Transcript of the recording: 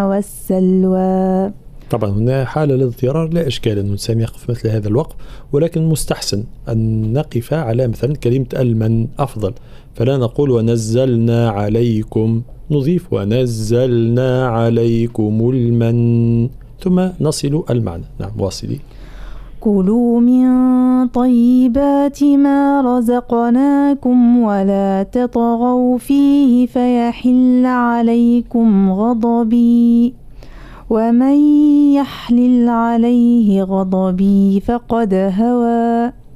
والسلوى. طبعا هنا حالة الاضطرار لا إشكال أن الإنسان يقف مثل هذا الوقف، ولكن مستحسن أن نقف على مثلا كلمة المن أفضل، فلا نقول ونزلنا عليكم، نضيف ونزلنا عليكم المن ثم نصل المعنى. نعم واصلي. كلوا من طيبات ما رزقناكم ولا تطغوا فيه فيحل عليكم غضبي ومن يحلل عليه غضبي فقد هوى.